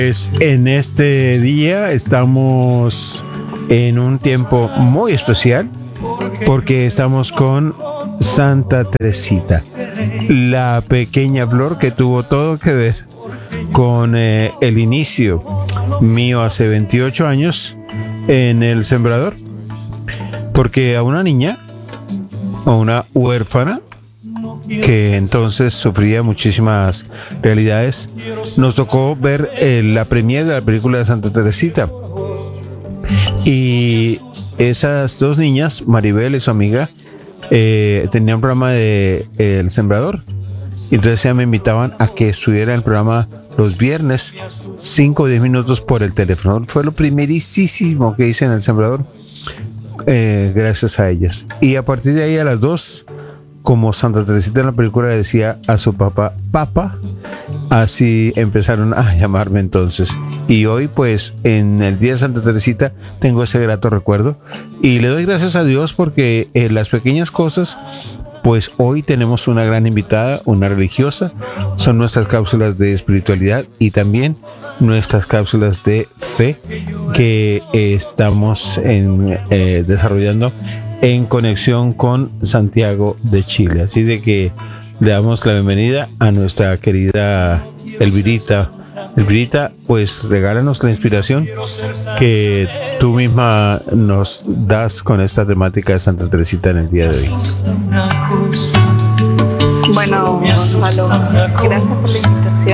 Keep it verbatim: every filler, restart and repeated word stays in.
Pues en este día estamos en un tiempo muy especial porque estamos con Santa Teresita, la pequeña flor que tuvo todo que ver con eh, el inicio mío hace veintiocho años en El Sembrador, porque a una niña, a una huérfana que entonces sufría muchísimas realidades, nos tocó ver eh, la premiere de la película de Santa Teresita. Y esas dos niñas, Maribel y su amiga, eh, tenían un programa de eh, El Sembrador. Y entonces ya me invitaban a que estuviera en el programa los viernes, cinco o diez minutos por el teléfono. Fue lo primerísimo que hice en El Sembrador, eh, gracias a ellas. Y a partir de ahí, a las dos, como Santa Teresita en la película le decía a su papá, papá, así empezaron a llamarme entonces. Y hoy, pues, en el día de Santa Teresita, tengo ese grato recuerdo. Y le doy gracias a Dios porque en las pequeñas cosas, pues hoy tenemos una gran invitada, una religiosa. Son nuestras cápsulas de espiritualidad y también nuestras cápsulas de fe que eh, estamos en, eh, desarrollando en conexión con Santiago de Chile. Así de que le damos la bienvenida a nuestra querida Elvirita. Elvirita, pues regálanos la inspiración que tú misma nos das con esta temática de Santa Teresita en el día de hoy. Bueno, Gonzalo, gracias por la invitación.